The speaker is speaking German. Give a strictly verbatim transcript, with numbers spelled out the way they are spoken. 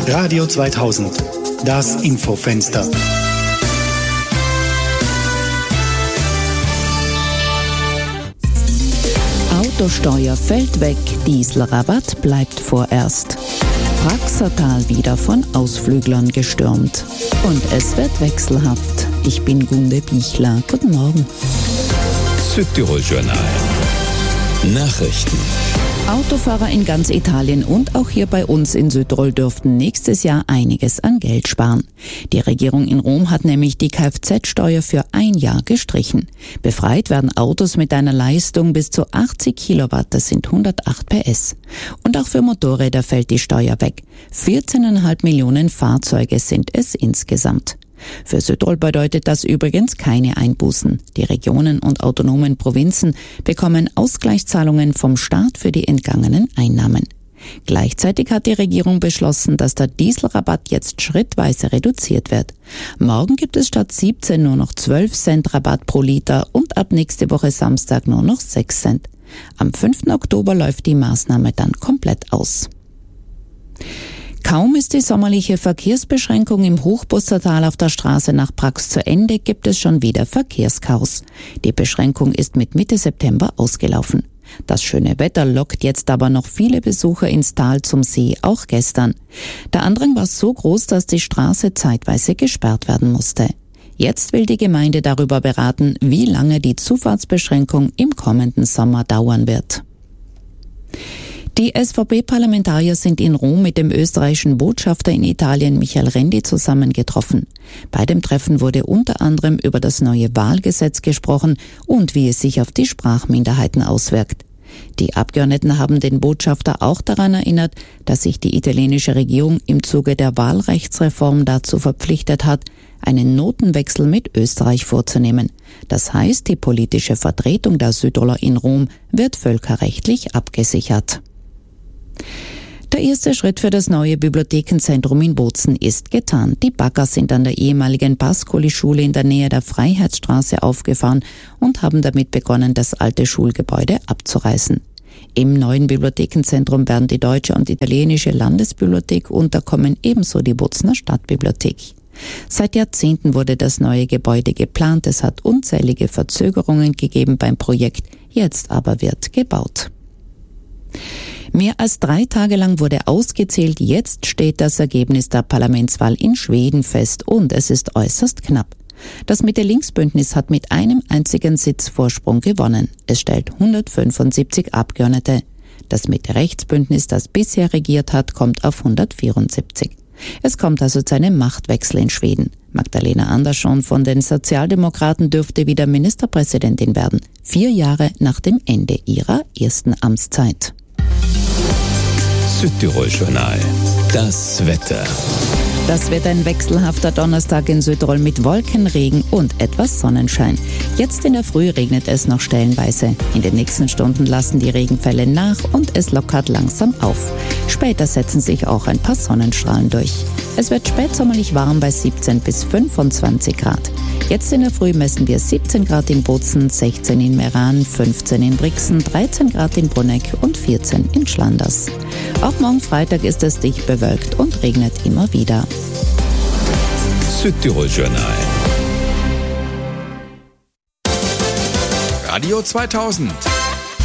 Radio zweitausend, das Infofenster. Autosteuer fällt weg, Dieselrabatt bleibt vorerst. Praxertal wieder von Ausflüglern gestürmt. Und es wird wechselhaft. Ich bin Gunde Bichler. Guten Morgen. Südtirol-Journal. Nachrichten. Autofahrer in ganz Italien und auch hier bei uns in Südtirol dürften nächstes Jahr einiges an Geld sparen. Die Regierung in Rom hat nämlich die Kfz-Steuer für ein Jahr gestrichen. Befreit werden Autos mit einer Leistung bis zu achtzig Kilowatt, das sind hundertacht P S. Und auch für Motorräder fällt die Steuer weg. vierzehn Komma fünf Millionen Fahrzeuge sind es insgesamt. Für Südtirol bedeutet das übrigens keine Einbußen. Die Regionen und autonomen Provinzen bekommen Ausgleichszahlungen vom Staat für die entgangenen Einnahmen. Gleichzeitig hat die Regierung beschlossen, dass der Dieselrabatt jetzt schrittweise reduziert wird. Morgen gibt es statt siebzehn nur noch zwölf Cent Rabatt pro Liter und ab nächste Woche Samstag nur noch sechs Cent. Am fünften Oktober läuft die Maßnahme dann komplett aus. Kaum ist die sommerliche Verkehrsbeschränkung im Hochbustertal auf der Straße nach Prax zu Ende, gibt es schon wieder Verkehrschaos. Die Beschränkung ist mit Mitte September ausgelaufen. Das schöne Wetter lockt jetzt aber noch viele Besucher ins Tal zum See, auch gestern. Der Andrang war so groß, dass die Straße zeitweise gesperrt werden musste. Jetzt will die Gemeinde darüber beraten, wie lange die Zufahrtsbeschränkung im kommenden Sommer dauern wird. Die S V P-Parlamentarier sind in Rom mit dem österreichischen Botschafter in Italien Michael Rendi zusammengetroffen. Bei dem Treffen wurde unter anderem über das neue Wahlgesetz gesprochen und wie es sich auf die Sprachminderheiten auswirkt. Die Abgeordneten haben den Botschafter auch daran erinnert, dass sich die italienische Regierung im Zuge der Wahlrechtsreform dazu verpflichtet hat, einen Notenwechsel mit Österreich vorzunehmen. Das heißt, die politische Vertretung der Südtiroler in Rom wird völkerrechtlich abgesichert. Der erste Schritt für das neue Bibliothekenzentrum in Bozen ist getan. Die Bagger sind an der ehemaligen Pascoli-Schule in der Nähe der Freiheitsstraße aufgefahren und haben damit begonnen, das alte Schulgebäude abzureißen. Im neuen Bibliothekenzentrum werden die deutsche und italienische Landesbibliothek unterkommen, ebenso die Bozener Stadtbibliothek. Seit Jahrzehnten wurde das neue Gebäude geplant, es hat unzählige Verzögerungen gegeben beim Projekt, jetzt aber wird gebaut. Mehr als drei Tage lang wurde ausgezählt, jetzt steht das Ergebnis der Parlamentswahl in Schweden fest und es ist äußerst knapp. Das Mitte-Links-Bündnis hat mit einem einzigen Sitz Vorsprung gewonnen. Es stellt hundertfünfundsiebzig Abgeordnete. Das Mitte-Rechts-Bündnis, das bisher regiert hat, kommt auf hundertvierundsiebzig. Es kommt also zu einem Machtwechsel in Schweden. Magdalena Andersson von den Sozialdemokraten dürfte wieder Ministerpräsidentin werden, vier Jahre nach dem Ende ihrer ersten Amtszeit. Südtirol-Journal. Das Wetter. Das wird ein wechselhafter Donnerstag in Südtirol mit Wolken, Regen und etwas Sonnenschein. Jetzt in der Früh regnet es noch stellenweise. In den nächsten Stunden lassen die Regenfälle nach und es lockert langsam auf. Später setzen sich auch ein paar Sonnenstrahlen durch. Es wird spätsommerlich warm bei siebzehn bis fünfundzwanzig Grad. Jetzt in der Früh messen wir siebzehn Grad in Bozen, sechzehn in Meran, fünfzehn in Brixen, dreizehn Grad in Bruneck und vierzehn in Schlanders. Auch morgen Freitag ist es dicht bewölkt und regnet immer wieder. Südtirol-Journal. Radio zweitausend.